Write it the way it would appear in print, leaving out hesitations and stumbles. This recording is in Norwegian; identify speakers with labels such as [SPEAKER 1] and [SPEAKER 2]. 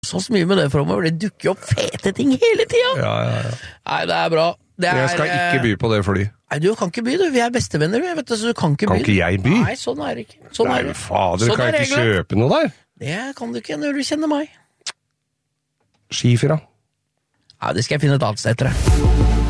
[SPEAKER 1] så mye med det fremover, det dukker jo opp fete ting hele tiden.
[SPEAKER 2] Ja.
[SPEAKER 1] Nei, det er bra.
[SPEAKER 2] Jeg skal ikke by på det fly.
[SPEAKER 1] Nei, du kan ikke by, du. Vi er bestevenner, vet du, så du kan ikke by.
[SPEAKER 2] Kan ikke jeg by?
[SPEAKER 1] Nei, sånn er det ikke. Sånn
[SPEAKER 2] Nei,
[SPEAKER 1] er det.
[SPEAKER 2] fader,
[SPEAKER 1] Sånn
[SPEAKER 2] kan jeg ikke kjøpe noe der?
[SPEAKER 1] Det kan du ikke når du kjenner meg.
[SPEAKER 2] Skifer, da?
[SPEAKER 1] Ja, det skal jeg finne et annet sted, tror jeg.